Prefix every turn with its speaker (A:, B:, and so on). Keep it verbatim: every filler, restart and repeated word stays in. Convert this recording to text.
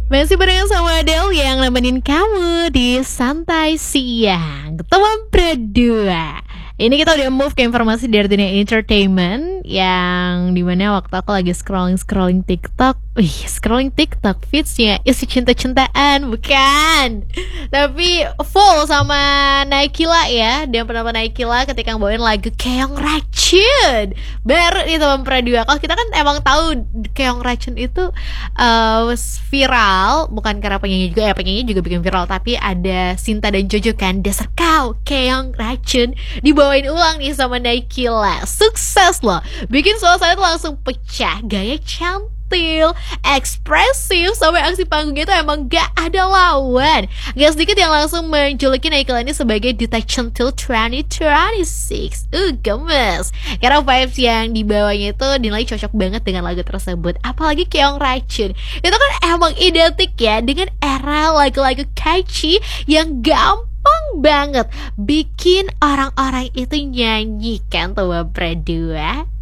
A: Masih barengan sama Adele yang nemenin kamu di Santai Siang teman berdua. Ini kita udah move ke informasi dari dunia entertainment, yang dimana waktu aku lagi scrolling-scrolling TikTok, wih, scrolling TikTok feedsnya isi cinta-cintaan, bukan, tapi full sama Naikila ya. Dan penonton Naikila ketika bawain lagu Keong Racun baru di teman berdua. Kalau kita kan emang tahu Keong Racun itu uh, viral, bukan karena penyanyi juga ya, penyanyi juga bikin viral, tapi ada Sinta dan Jojo kan, dasar kau Keong Racun, dibawain ulang nih sama Naikila. Sukses loh, bikin suasana itu langsung pecah, gaya cantil, ekspresif, sampai aksi panggungnya itu emang gak ada lawan. Gak sedikit yang langsung menjuluki Naikila ini sebagai Duta Centil dua ribu dua puluh enam. Uh, gemes, karena vibes yang dibawanya itu dinilai cocok banget dengan lagu tersebut. Apalagi Keong Racun, itu kan emang identik ya dengan era lagu-lagu catchy yang gampang banget bikin orang-orang itu nyanyi kan tuh berdua.